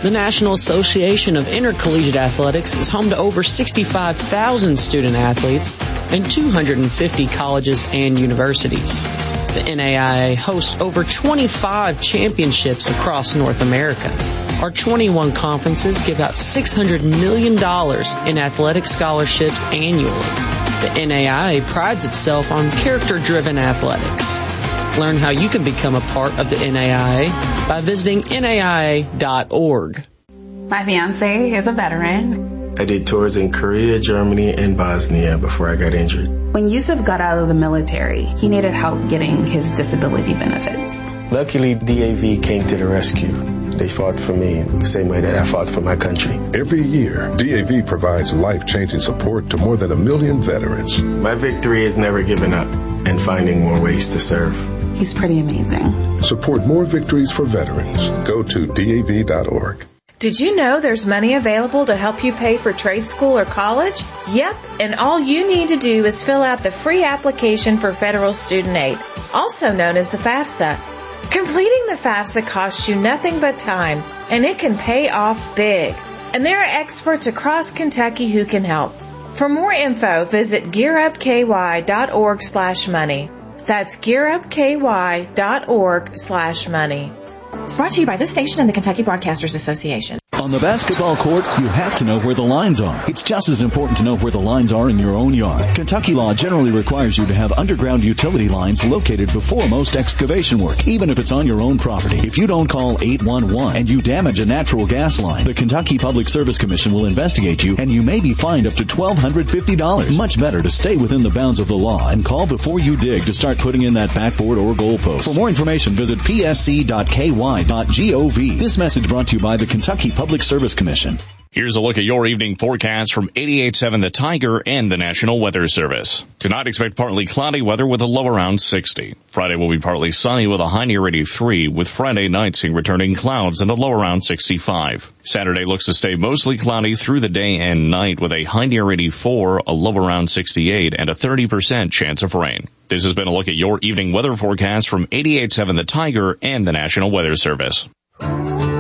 The National Association of Intercollegiate Athletics is home to over 65,000 student athletes and 250 colleges and universities. The NAIA hosts over 25 championships across North America. Our 21 conferences give out $600 million in athletic scholarships annually. The NAIA prides itself on character-driven athletics. Learn how you can become a part of the NAIA by visiting NAIA.org. My fiance is a veteran. I did tours in Korea, Germany, and Bosnia before I got injured. When Yusuf got out of the military, he needed help getting his disability benefits. Luckily, DAV came to the rescue. They fought for me the same way that I fought for my country. Every year, DAV provides life-changing support to more than 1 million veterans. My victory is never giving up and finding more ways to serve. He's pretty amazing. Support more victories for veterans. Go to DAV.org. Did you know there's money available to help you pay for trade school or college? Yep, and all you need to do is fill out the free application for federal student aid, also known as the FAFSA. Completing the FAFSA costs you nothing but time, and it can pay off big. And there are experts across Kentucky who can help. For more info, visit gearupky.org/money. That's gearupky.org/money. Brought to you by this station and the Kentucky Broadcasters Association. On the basketball court, you have to know where the lines are. It's just as important to know where the lines are in your own yard. Kentucky law generally requires you to have underground utility lines located before most excavation work, even if it's on your own property. If you don't call 811 and you damage a natural gas line, the Kentucky Public Service Commission will investigate you, and you may be fined up to $1,250. Much better to stay within the bounds of the law and call before you dig to start putting in that backboard or goalpost. For more information, visit psc.ky.gov. This message brought to you by the Kentucky Public Service Commission. Here's a look at your evening forecast from 88.7 The Tiger and the National Weather Service. Tonight, expect partly cloudy weather with a low around 60. Friday will be partly sunny with a high near 83, with Friday night seeing returning clouds and a low around 65. Saturday looks to stay mostly cloudy through the day and night with a high near 84, a low around 68, and a 30% chance of rain. This has been a look at your evening weather forecast from 88.7 The Tiger and the National Weather Service.